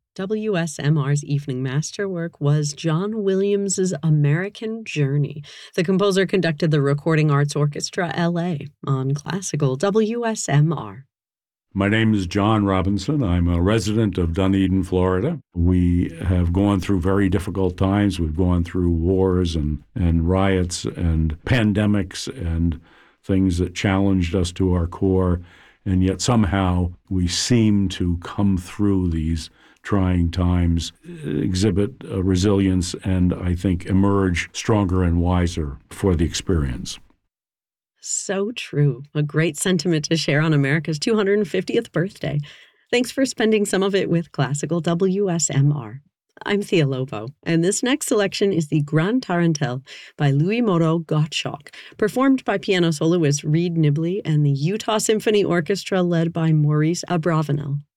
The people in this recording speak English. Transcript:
WSMR's evening masterwork was John Williams's American Journey. The composer conducted the Recording Arts Orchestra LA on classical WSMR. My name is John Robinson. I'm a resident of Dunedin, Florida. We have gone through very difficult times. We've gone through wars and riots and pandemics and things that challenged us to our core. And yet somehow we seem to come through these trying times, exhibit resilience, and I think emerge stronger and wiser for the experience. So true. A great sentiment to share on America's 250th birthday. Thanks for spending some of it with classical WSMR. I'm Thea Lobo, and this next selection is the Grand Tarantelle by Louis-Moreau Gottschalk, performed by piano soloist Reed Nibley and the Utah Symphony Orchestra led by Maurice Abravanel.